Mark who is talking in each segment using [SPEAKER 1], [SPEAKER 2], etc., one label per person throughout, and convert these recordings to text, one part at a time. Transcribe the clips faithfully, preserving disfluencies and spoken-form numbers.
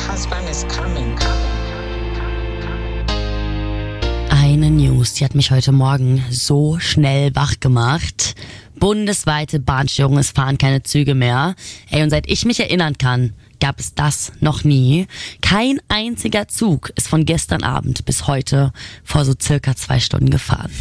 [SPEAKER 1] husband is coming.
[SPEAKER 2] Eine News, die hat mich heute Morgen so schnell wach gemacht. Bundesweite Bahnstörungen, es fahren keine Züge mehr. Ey, und seit ich mich erinnern kann, gab es das noch nie. Kein einziger Zug ist von gestern Abend bis heute vor so circa zwei Stunden gefahren.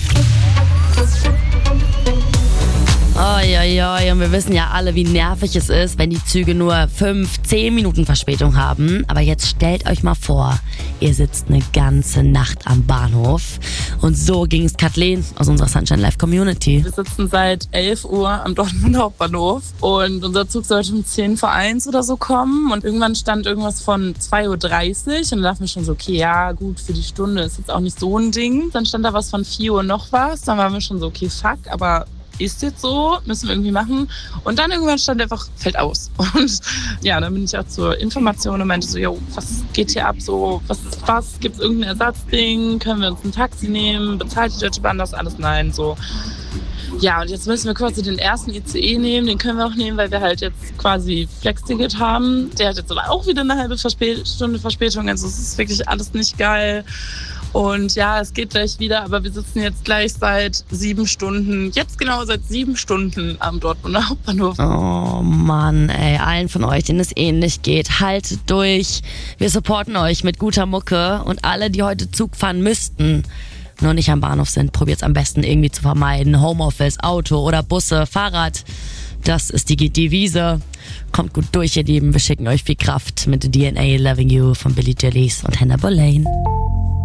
[SPEAKER 2] Uiuiui, und wir wissen ja alle, wie nervig es ist, wenn die Züge nur fünf, zehn Minuten Verspätung haben. Aber jetzt stellt euch mal vor, ihr sitzt eine ganze Nacht am Bahnhof. Und so ging es Kathleen aus unserer Sunshine Live Community.
[SPEAKER 3] Wir sitzen seit elf Uhr am Dortmunder Hauptbahnhof und unser Zug sollte um zehn vor eins oder so kommen. Und irgendwann stand irgendwas von zwei Uhr dreißig und da dachten wir schon so, okay, ja gut, für die Stunde ist jetzt auch nicht so ein Ding. Dann stand da was von vier Uhr noch was, dann waren wir schon so, okay, fuck, aber ist jetzt so, müssen wir irgendwie machen. Und dann irgendwann stand einfach, fällt aus. Und ja, dann bin ich auch zur Information und meinte so, jo, was geht hier ab? So, was ist was? Gibt es irgendein Ersatzding? Können wir uns ein Taxi nehmen? Bezahlt die Deutsche Bahn das alles? Nein, so. Ja, und jetzt müssen wir quasi den ersten I C E nehmen. Den können wir auch nehmen, weil wir halt jetzt quasi Flex-Ticket haben. Der hat jetzt aber auch wieder eine halbe Verspät- Stunde Verspätung. Also es ist wirklich alles nicht geil. Und ja, es geht gleich wieder, aber wir sitzen jetzt gleich seit sieben Stunden, jetzt genau seit sieben Stunden am Dortmunder Hauptbahnhof.
[SPEAKER 2] Oh Mann, ey, allen von euch, denen es ähnlich geht, haltet durch. Wir supporten euch mit guter Mucke und alle, die heute Zug fahren müssten, nur nicht am Bahnhof sind, probiert's am besten irgendwie zu vermeiden. Homeoffice, Auto oder Busse, Fahrrad, das ist die Devise. Kommt gut durch, ihr Lieben. Wir schicken euch viel Kraft mit D N A Loving You von Billy Gillies und Hannah Boleyn.